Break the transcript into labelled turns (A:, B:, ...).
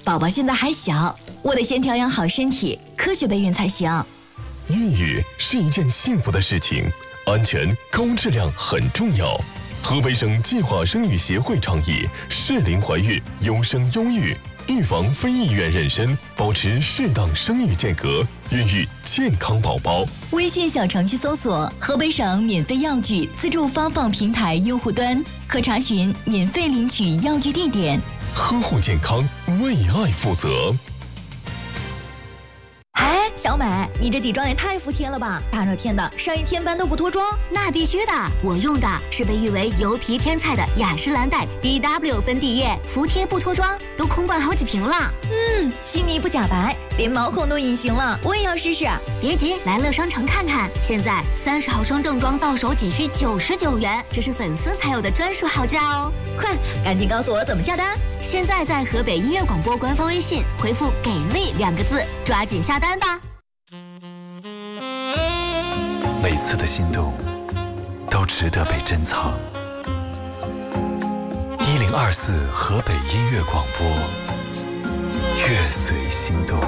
A: 宝宝现在还小，我得先调养好身体，科学备孕才行。
B: 孕育是一件幸福的事情，安全高质量很重要。河北省计划生育协会倡议适龄怀孕，优生优育，预防非意愿妊娠，保持适当生育间隔，孕育健康宝宝。
A: 微信小程序搜索河北省免费药具自助发放平台用户端，可查询免费领取药具地点。
B: 呵护健康，为爱负责。
A: 哎，小美，你这底妆也太服帖了吧！大热天的，上一天班都不脱妆？
C: 那必须的，我用的是被誉为油皮天菜的雅诗兰黛 BW 粉底液，服帖不脱妆，都空灌好几瓶了。
A: 细腻不假白，连毛孔都隐形了，我也要试试。
C: 别急，来乐商城看看，现在30毫升正装到手仅需99元，这是粉丝才有的专属好价哦！
A: 快，赶紧告诉我怎么下单。
C: 现在在河北音乐广播官方微信回复“给力”2个字，抓紧下单吧。
D: 每次的心动都值得被珍藏。1024河北音乐广播，乐随心动。